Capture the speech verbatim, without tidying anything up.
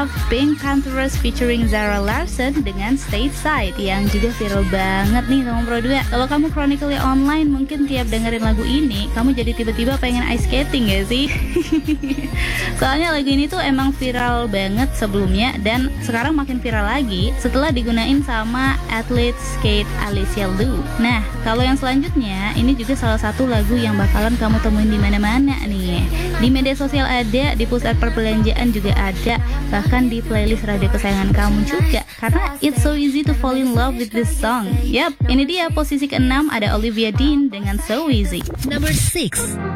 Pink Panthers featuring Zara Larsson dengan Stateside yang juga viral banget nih sama Pro dua. Kalau kamu chronically online mungkin tiap dengerin lagu ini kamu jadi tiba-tiba pengen ice skating gak sih? Soalnya lagu ini tuh emang viral banget sebelumnya dan sekarang makin viral lagi setelah digunain sama atlet skate Alicia Liu. Nah, kalau yang selanjutnya ini juga salah satu lagu yang bakalan kamu temuin di mana-mana nih. Di media sosial ada, di pusat perbelanjaan juga ada, bahkan di playlist radio kesayangan kamu juga. Karena it's so easy to fall in love with this song. Yap, ini dia posisi keenam ada Olivia Dean dengan So Easy. Number six.